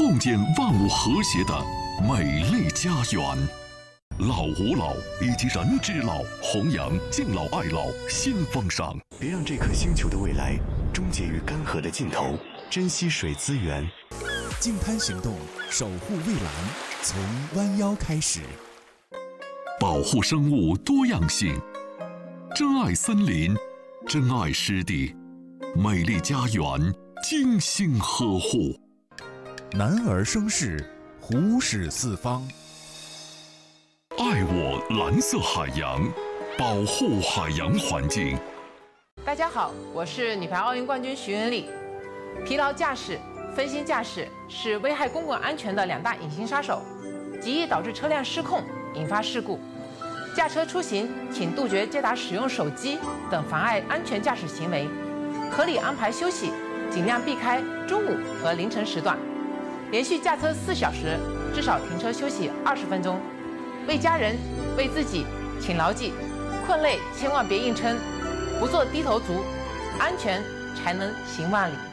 共建万物和谐的美丽家园。老吾老以及人之老，弘扬敬老爱老新风尚。 别让这颗星球的未来终结于干涸的尽头，珍惜水资源。 净滩行动，守护蔚蓝，从弯腰开始。 保护生物多样性，珍爱森林，珍爱湿地，美丽家园精心呵护。 男儿生事，虎视四方。 爱我蓝色海洋，保护海洋环境。 大家好，我是女排奥运冠军徐文丽。疲劳驾驶、分心驾驶是危害公共安全的2大隐形杀手，极易导致车辆失控，引发事故。驾车出行，请杜绝接打使用手机等妨碍安全驾驶行为，合理安排休息，尽量避开中午和凌晨时段。连续驾车4小时，至少停车休息20分钟。为家人，为自己，请牢记：困累千万别硬撑，不做低头族，安全才能行万里。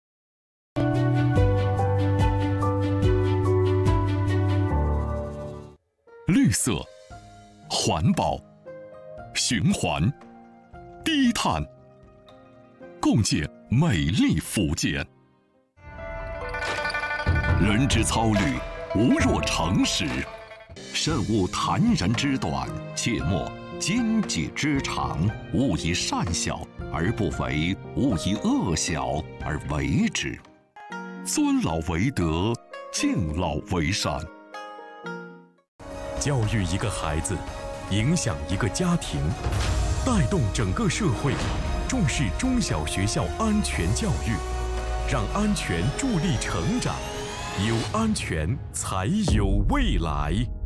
绿色、环保、循环、低碳，共建美丽福建。人之操虑，无若成实。慎勿坦然之短，切莫奸计之长。勿以善小而不为，勿以恶小而为之。尊老为德，敬老为善。 教育一个孩子，影响一个家庭，带动整个社会，重视中小学校安全教育，让安全助力成长，有安全才有未来。